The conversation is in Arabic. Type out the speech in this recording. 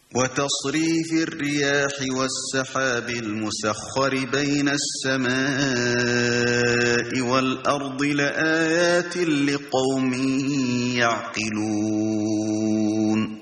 وتصريف الرياح والسحاب المسخر بين السماء والأرض لآيات لقوم يعقلون